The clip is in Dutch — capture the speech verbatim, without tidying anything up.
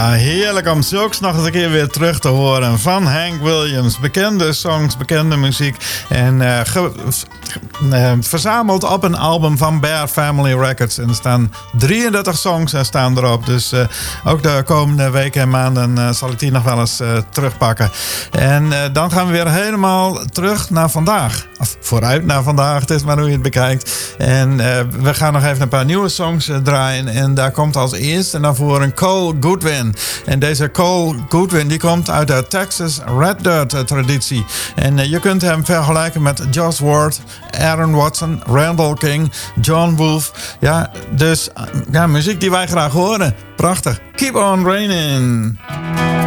Ja, heerlijk om zulks nog eens een keer weer terug te horen van Hank Williams. Bekende songs, bekende muziek. En uh, ge, uh, verzameld op een album van Bear Family Records. En er staan drieëndertig songs uh, staan erop. Dus uh, ook de komende weken en maanden uh, zal ik die nog wel eens uh, terugpakken. En uh, dan gaan we weer helemaal terug naar vandaag. Of vooruit naar vandaag, het is maar hoe je het bekijkt. En uh, we gaan nog even een paar nieuwe songs uh, draaien. En daar komt als eerste naar voren Cole Goodwin. En deze Cole Goodwin die komt uit de Texas Red Dirt uh, traditie. En uh, je kunt hem vergelijken met Josh Ward, Aaron Watson, Randall King, John Wolfe. Ja, dus uh, ja, muziek die wij graag horen. Prachtig. Keep on raining.